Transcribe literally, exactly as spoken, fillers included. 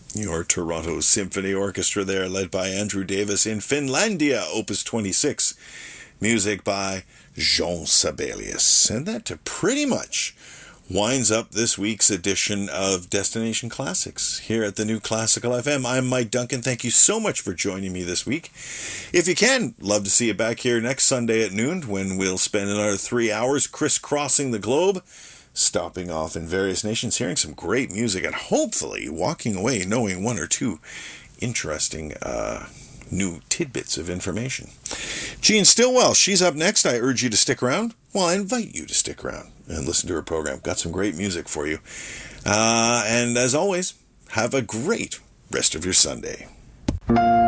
Your Toronto Symphony Orchestra there, led by Andrew Davis in Finlandia, Opus twenty-six. Music by Jean Sibelius. And that pretty much winds up this week's edition of Destination Classics here at the New Classical F M. I'm Mike Duncan. Thank you so much for joining me this week. If you can, love to see you back here next Sunday at noon when we'll spend another three hours crisscrossing the globe, stopping off in various nations, hearing some great music, and hopefully walking away knowing one or two interesting uh, new tidbits of information. Jean Stillwell, she's up next. I urge you to stick around. Well, I invite you to stick around and listen to her program. Got some great music for you. Uh, and as always, have a great rest of your Sunday.